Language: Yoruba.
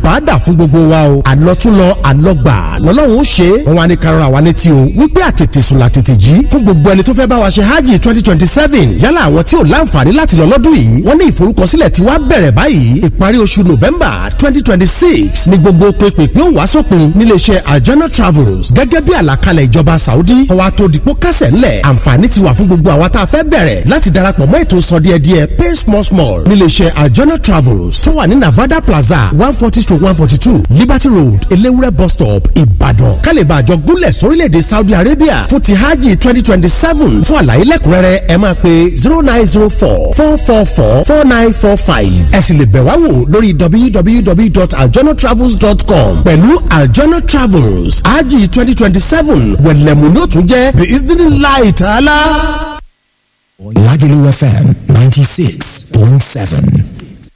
bàdà fún gbogbo wa o àlọ́túnlọ àlọ́gbà lọ́lọ́run ó ṣe é wọn wá ní karùn-ún àwa létí o wípé àtètè sùn làtètè jí fún gbogbo ẹni tó fẹ́ bá wa ṣe hajj 2027 yálà àwọn tí ò láǹfààní láti lọ lọ́dún yìí wọ́n ní ìforúkọsílẹ̀ tí wàá bẹ̀rẹ̀ báyìí ìparí oṣù November 2026 ní gbogbo pínpín ó wá sópin níléeṣẹ́ Aljana Travels gẹ́gẹ́ bí àlàkalẹ̀ ìjọba Saudi kọ́wa tó dìpọ́ kásẹ̀ ńlẹ̀ àǹfààní ti wà fún gbogbo àwa tá a fẹ́ bẹ̀rẹ̀ láti darapọ̀ mọ́ ètò sọ díẹ̀díẹ̀ pay small small níléeṣẹ́ Aljana Travels tó wà ní Navada Plaza 140-142 Liberty Road Elewure bus stop Ìbàdàn kálíbà àjọ gúnlẹ̀ sórílẹ̀‐èdè Saudi Arabia fún ti hajj 2027 fún àlàyé lẹ́kùnrẹ́rẹ́ ẹ máa pe 0904-444-4945 ẹ sì lè bẹ̀ wá wò lórí www.aljanatravels.com pẹ̀lú Aljana Travels hajj 2027 wẹ̀lẹ̀mú ló tún jẹ́ bí idhnillahi ta'ala. Lagelu FM 96.7.